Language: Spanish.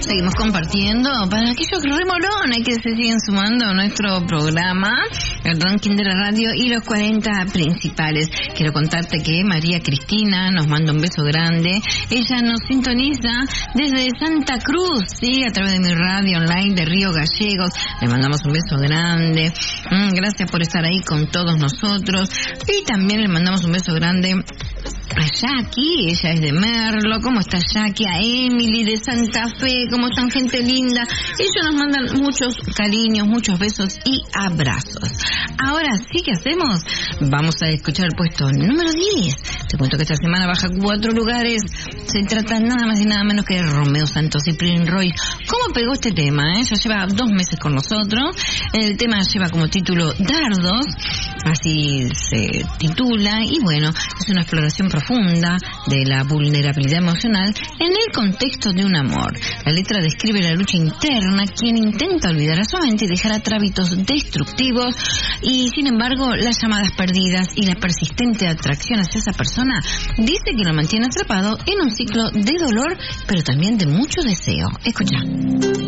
Seguimos compartiendo para aquellos remolones que se siguen sumando a nuestro programa, el ranking de la radio y los 40 principales. Quiero contarte que María Cristina nos manda un beso grande. Ella nos sintoniza desde Santa Cruz, sí, a través de mi radio online de Río Gallegos. Le mandamos un beso grande. Gracias por estar ahí con todos nosotros. Y también le mandamos un beso grande a Jackie, ella es de Merlo. ¿Cómo está Jackie? A Emily de Santa Fe. ¿Cómo están, gente linda? Ellos nos mandan muchos cariños, muchos besos y abrazos. Ahora sí, ¿qué hacemos? Vamos a escuchar el puesto número 10. Te cuento que esta semana baja 4 lugares. Se trata nada más y nada menos que de Romeo Santos y Prince Royce. ¿Cómo pegó este tema? Ya lleva 2 meses con nosotros. El tema lleva como título Dardos, así se titula, y bueno, es una exploración profunda de la vulnerabilidad emocional en el contexto de un amor. La letra describe la lucha interna, quien intenta olvidar a su mente y dejar atrás hábitos destructivos, y sin embargo las llamadas perdidas y la persistente atracción hacia esa persona dice que lo mantiene atrapado en un ciclo de dolor, pero también de mucho deseo. Escucha.